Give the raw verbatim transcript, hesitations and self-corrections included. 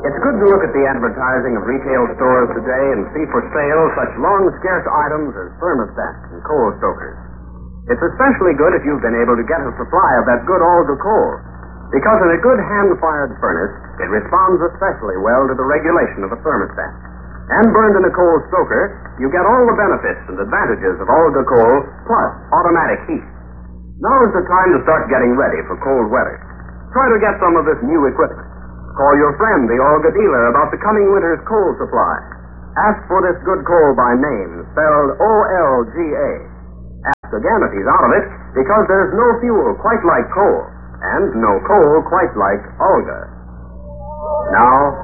It's good to look at the advertising of retail stores today and see for sale such long, scarce items as thermostats and coal stokers. It's especially good if you've been able to get a supply of that good Olga coal, because in a good hand-fired furnace, it responds especially well to the regulation of a thermostat. And burned in a coal stoker, you get all the benefits and advantages of Olga coal plus automatic heat. Now is the time to start getting ready for cold weather. Try to get some of this new equipment. Call your friend, the Olga dealer, about the coming winter's coal supply. Ask for this good coal by name, spelled O L G A. Ask again if he's out of it, because there's no fuel quite like coal, and no coal quite like Olga. Now,